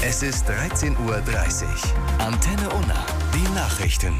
Es ist 13:30 Uhr. Antenne Unna, die Nachrichten.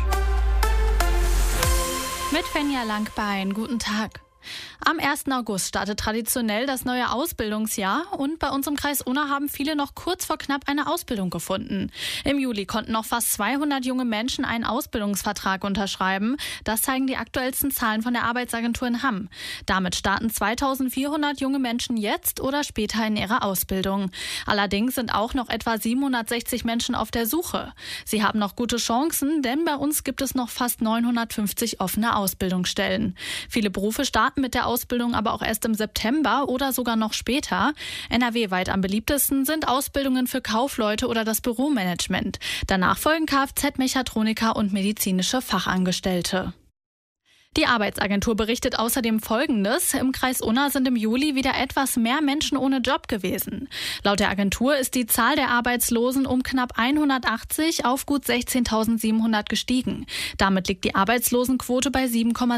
Mit Fenja Langbein, guten Tag. Am 1. August startet traditionell das neue Ausbildungsjahr und bei uns im Kreis Unna haben viele noch kurz vor knapp eine Ausbildung gefunden. Im Juli konnten noch fast 200 junge Menschen einen Ausbildungsvertrag unterschreiben. Das zeigen die aktuellsten Zahlen von der Arbeitsagentur in Hamm. Damit starten 2400 junge Menschen jetzt oder später in ihrer Ausbildung. Allerdings sind auch noch etwa 760 Menschen auf der Suche. Sie haben noch gute Chancen, denn bei uns gibt es noch fast 950 offene Ausbildungsstellen. Viele Berufe starten mit der Ausbildung aber auch erst im September oder sogar noch später. NRW-weit am beliebtesten sind Ausbildungen für Kaufleute oder das Büromanagement. Danach folgen Kfz-Mechatroniker und medizinische Fachangestellte. Die Arbeitsagentur berichtet außerdem Folgendes. Im Kreis Unna sind im Juli wieder etwas mehr Menschen ohne Job gewesen. Laut der Agentur ist die Zahl der Arbeitslosen um knapp 180 auf gut 16.700 gestiegen. Damit liegt die Arbeitslosenquote bei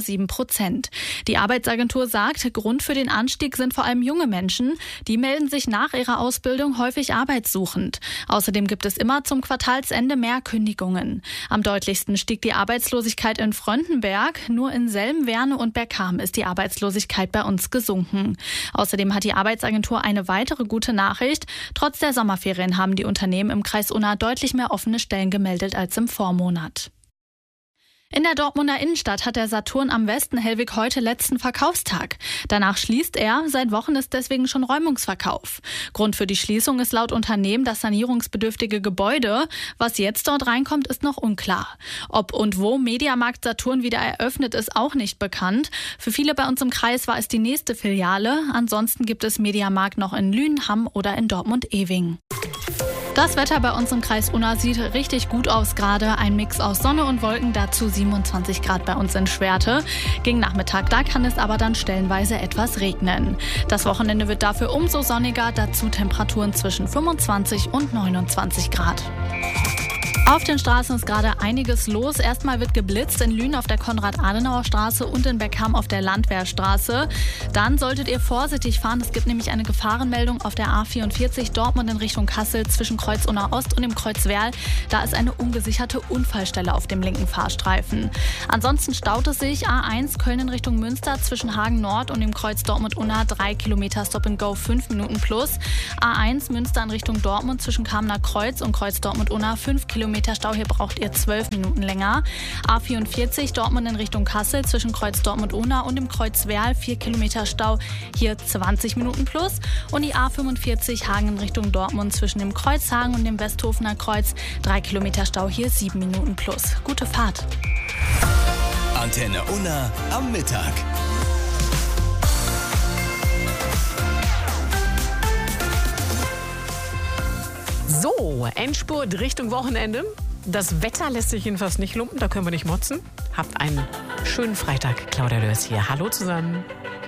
7,7%. Die Arbeitsagentur sagt, Grund für den Anstieg sind vor allem junge Menschen. Die melden sich nach ihrer Ausbildung häufig arbeitssuchend. Außerdem gibt es immer zum Quartalsende mehr Kündigungen. Am deutlichsten stieg die Arbeitslosigkeit in Fröndenberg. Nur in Selm, Werne und Bergham ist die Arbeitslosigkeit bei uns gesunken. Außerdem hat die Arbeitsagentur eine weitere gute Nachricht. Trotz der Sommerferien haben die Unternehmen im Kreis Unna deutlich mehr offene Stellen gemeldet als im Vormonat. In der Dortmunder Innenstadt hat der Saturn am Westenhellweg heute letzten Verkaufstag. Danach schließt er. Seit Wochen ist deswegen schon Räumungsverkauf. Grund für die Schließung ist laut Unternehmen das sanierungsbedürftige Gebäude. Was jetzt dort reinkommt, ist noch unklar. Ob und wo Mediamarkt Saturn wieder eröffnet, ist auch nicht bekannt. Für viele bei uns im Kreis war es die nächste Filiale. Ansonsten gibt es Mediamarkt noch in Lünen, Hamm oder in Dortmund-Ewing. Das Wetter bei uns im Kreis Unna sieht richtig gut aus gerade. Ein Mix aus Sonne und Wolken, dazu 27 Grad bei uns in Schwerte. Gegen Nachmittag, da kann es aber dann stellenweise etwas regnen. Das Wochenende wird dafür umso sonniger, dazu Temperaturen zwischen 25 und 29 Grad. Auf den Straßen ist gerade einiges los. Erstmal wird geblitzt in Lünen auf der Konrad-Adenauer-Straße und in Bergham auf der Landwehrstraße. Dann solltet ihr vorsichtig fahren. Es gibt nämlich eine Gefahrenmeldung auf der A44 Dortmund in Richtung Kassel zwischen Kreuz Unna Ost und dem Kreuz Werl. Da ist eine ungesicherte Unfallstelle auf dem linken Fahrstreifen. Ansonsten staut es sich A1 Köln in Richtung Münster zwischen Hagen Nord und dem Kreuz Dortmund-Unna 3 Kilometer Stop-and-Go 5 Minuten plus. A1 Münster in Richtung Dortmund zwischen Kamener Kreuz und Kreuz Dortmund-Unna 5 Kilometer Stau, hier braucht ihr 12 Minuten länger. A44 Dortmund in Richtung Kassel zwischen Kreuz Dortmund-Unna und dem Kreuz Werl 4 Kilometer Stau, hier 20 Minuten plus. Und die A45 Hagen in Richtung Dortmund zwischen dem Kreuz Hagen und dem Westhofener Kreuz 3 Kilometer Stau, hier 7 Minuten plus. Gute Fahrt. Antenne Unna am Mittag. So, Endspurt Richtung Wochenende. Das Wetter lässt sich jedenfalls nicht lumpen, da können wir nicht motzen. Habt einen schönen Freitag. Claudia Lörs hier. Hallo zusammen.